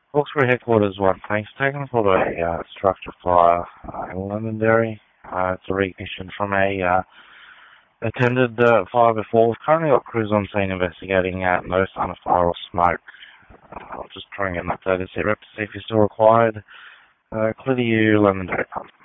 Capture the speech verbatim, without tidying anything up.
Hawkesbury Headquarters one. Thanks for taking a call to a uh, structure fire uh, in Londonderry. Uh, it's a reignition from a uh, attended uh, fire before. We've currently got crews on scene investigating uh, no sign of fire or smoke. Uh, I'll just try and get an updated set rep to see if you're still required. Uh, clear to you, Londonderry Pump.